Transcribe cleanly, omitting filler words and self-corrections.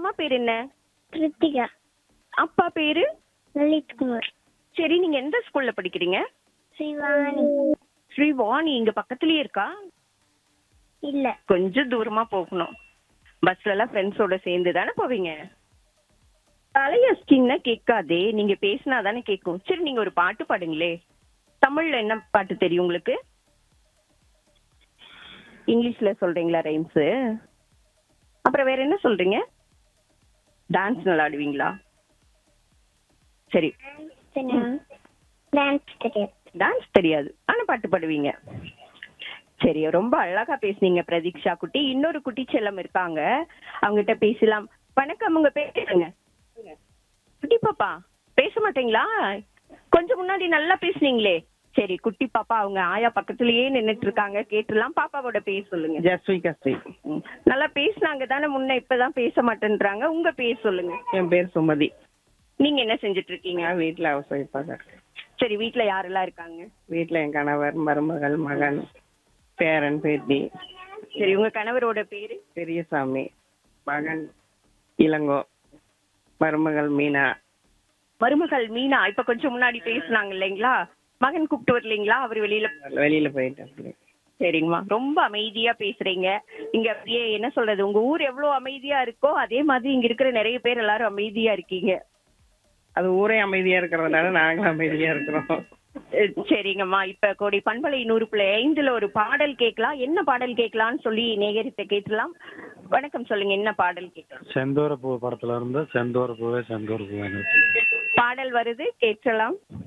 அம்மா பேர் என்ன? கிருத்திகா. அப்பா பேரு? லலித்குமார். சரி, நீங்க எந்த ஸ்கூல்ல படிக்கிறீங்க? ஸ்ரீவாணி. ஸ்ரீவாணி இங்க பக்கத்துலயே இருக்கா? இல்ல. கொஞ்சம் தூரமா போகணும். பஸ்ல எல்லாம் ஃப்ரெண்ட்ஸோட சேர்ந்து தானே போவீங்க? தலையசிங்கன்னா கேட்காதே, நீங்க பேசினா தானே கேட்கும். சரி, நீங்க ஒரு பாட்டு பாடுங்களே. தமிழ்ல என்ன பாட்டு தெரியும் உங்களுக்கு? இங்கிலீஷ்ல சொல்றீங்களா ரைம்ஸ்? அப்புறம் வேற என்ன சொல்றீங்க? டான்ஸ் நல்லா ஆடுவீங்களா? சரி, டான்ஸ் தெரியாது. டான்ஸ் தெரியாது ஆனா பாட்டு பாடுவீங்க. சரி, ரொம்ப அழகா பேசுனீங்க பிரதீக்ஷா குட்டி. இன்னொரு குட்டி செல்லம் இருக்காங்க, அவங்ககிட்ட பேசலாம். வணக்கம், உங்க பேசுங்க. குட்டி பாப்பா பேச மாட்டீங்களா? கொஞ்சம் முன்னாடி நல்லா பேசுனீங்களே. சரி, குட்டி பாப்பா அவங்க ஆயா பக்கத்துலயே நின்னுட்டு இருக்காங்க, கேட்டுலாம். பாப்பாவோட பேர் சொல்லுங்க. ஜஸ்விகா ஸ்ரீ. நல்லா பேசுனாங்க தானே முன்ன, இப்பதான் பேச மாட்டேன்றாங்க. உங்க பேர் சொல்லுங்க. என் பேர் சுமதி. நீங்க என்ன செஞ்சுட்டு இருக்கீங்க? நான் வீட்டில் ஹவுஸ் ஒய்ஃபாக இருக்கேன். சரி, வீட்ல யாரெல்லாம் இருக்காங்க? வீட்டில் என் கணவர், மருமகள், மகன், பேரன், பேத்தி. சரி, உங்க கணவரோட பேரு? பெரியசாமி. மகன் இளங்கோ. மருமகள் மீனா. மருமகள் மீனா இப்ப கொஞ்சம் முன்னாடி பேசுனாங்க இல்லைங்களா? மகன் கூப்பிட்டு வரலீங்களா? அவர் வெளியில போயிட்டாரு. சரிங்கம்மா, ரொம்ப அமைதியா பேசுறீங்க. இங்க அப்படியே என்ன சொல்றது, உங்க ஊர் எவ்வளவு அமைதியா இருக்கோ அதே மாதிரி இங்க இருக்கிற நிறைய பேர் எல்லாரும் அமைதியா இருக்கீங்க. அது ஊரே அமைதியா இருக்கிறதுனால நாங்களும் அமைதியா இருக்கிறோம். சரிங்கம்மா, இப்ப கோடி பண்பலை 100.5 ஒரு பாடல் கேட்கலாம். என்ன பாடல் கேட்கலாம்னு சொல்லி நேயர்கிட்ட கேட்கலாம். வணக்கம், சொல்லுங்க, என்ன பாடல் கேட்கலாம்? செந்தூர பூ படத்துல இருந்து செந்தூர பூவே செந்தூர பூவே பாடல் வருது, கேட்கலாம்.